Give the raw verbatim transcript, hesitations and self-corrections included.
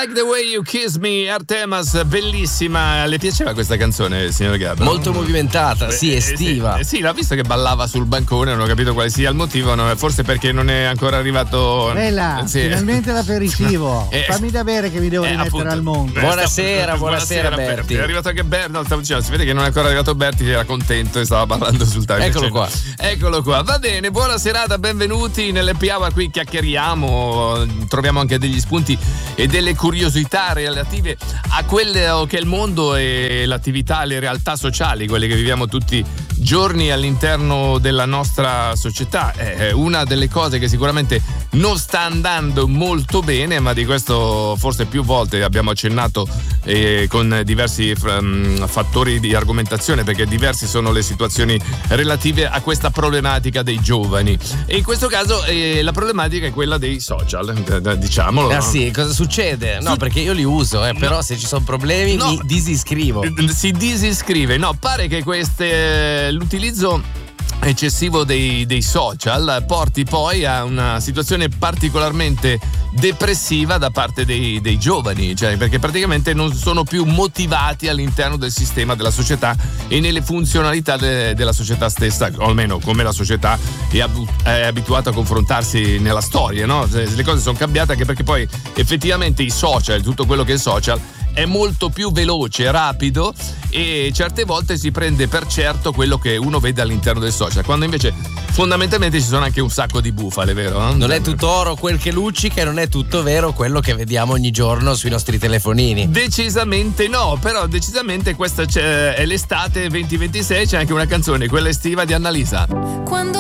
Like the Way You Kiss Me, Artemas, bellissima. Le piaceva questa canzone, signor Gabbo? Molto movimentata, Beh, sì, estiva. Eh, sì, sì, l'ho visto che ballava sul bancone, non ho capito quale sia il motivo, no, forse perché non è ancora arrivato. Bella, sì. Finalmente l'aperitivo. Eh, Fammi da bere che mi devo eh, rimettere appunto. al mondo. Eh, Buonasera, sta- buonasera, Berti. È arrivato anche Berti, no, stavo dicendo, si vede che non è ancora arrivato Berti, che era contento e stava ballando sul tavolo. Eccolo qua. Eccolo qua, va bene, buona serata, benvenuti nell'Happy Hour, qui chiacchieriamo, troviamo anche degli spunti e delle curiosità relative a quello che è il mondo e l'attività, le realtà sociali, quelle che viviamo tutti i giorni all'interno della nostra società. È una delle cose che sicuramente non sta andando molto bene, ma di questo forse più volte abbiamo accennato eh, con diversi um, fattori di argomentazione, perché diverse sono le situazioni relative a questa problematica dei giovani, e in questo caso eh, la problematica è quella dei social, diciamolo. Ah sì, cosa succede? No, Su- perché io li uso, eh, però No. se ci sono problemi No. mi disiscrivo. Si disiscrive, no, pare che queste l'utilizzo eccessivo dei, dei social porti poi a una situazione particolarmente depressiva da parte dei, dei giovani, cioè perché praticamente non sono più motivati all'interno del sistema della società e nelle funzionalità de, della società stessa, o almeno come la società è, abu- è abituata a confrontarsi nella storia, no? Le cose sono cambiate anche perché poi effettivamente i social, tutto quello che è social è molto più veloce, rapido, e certe volte si prende per certo quello che uno vede all'interno del social, quando invece fondamentalmente ci sono anche un sacco di bufale, vero? Non è tutto oro quel che luccica e non è tutto vero quello che vediamo ogni giorno sui nostri telefonini. Decisamente no, però decisamente questa c'è, è l'estate venti ventisei, c'è anche una canzone, quella estiva di Annalisa. Quando